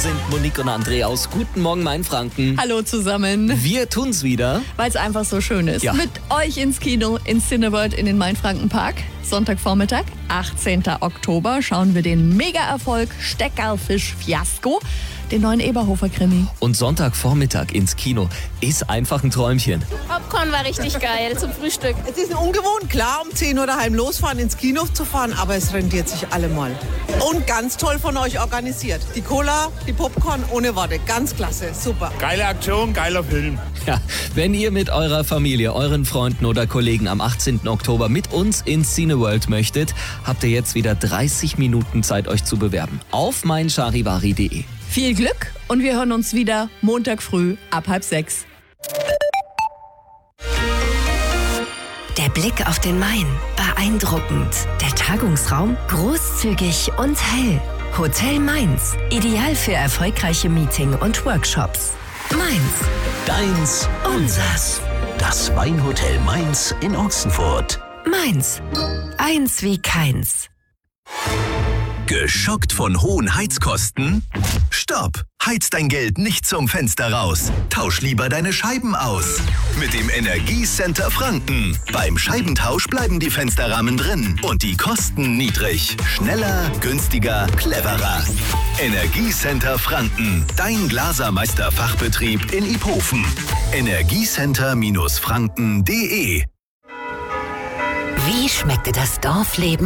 sind Monique und André aus Guten Morgen Mainfranken. Hallo zusammen. Wir tun's wieder. Weil es einfach so schön ist. Ja. Mit euch ins Kino, ins Cineworld in den Mainfrankenpark. Sonntagvormittag, 18. Oktober, schauen wir den Mega-Erfolg Steckerlfisch-Fiasko, den neuen Eberhofer-Krimi. Und Sonntagvormittag ins Kino ist einfach ein Träumchen. Popcorn war richtig geil zum Frühstück. Es ist ungewohnt, klar, um 10 Uhr daheim losfahren, ins Kino zu fahren, aber es rentiert sich allemal. Und ganz toll von euch organisiert. Die Cola, die Popcorn ohne Worte, ganz klasse, super. Geile Aktion, geiler Film. Ja, wenn ihr mit eurer Familie, euren Freunden oder Kollegen am 18. Oktober mit uns ins Cineworld möchtet, habt ihr jetzt wieder 30 Minuten Zeit, euch zu bewerben. Auf meincharivari.de. Viel Glück und wir hören uns wieder Montag früh ab 5:30. Der Blick auf den Main, beeindruckend. Der Tagungsraum, großzügig und hell. Hotel Mainz, ideal für erfolgreiche Meeting- und Workshops. Mainz, Deins, unsers. das Weinhotel Mainz in Ochsenfurt. Mainz, eins wie keins. Geschockt von hohen Heizkosten? Stopp! Heiz dein Geld nicht zum Fenster raus. Tausch lieber deine Scheiben aus. Mit dem Energiecenter Franken. Beim Scheibentausch bleiben die Fensterrahmen drin und die Kosten niedrig. Schneller, günstiger, cleverer. Energiecenter Franken. Dein Glasermeister-Fachbetrieb in Iphofen. Energiecenter-franken.de. Wie schmeckte das Dorfleben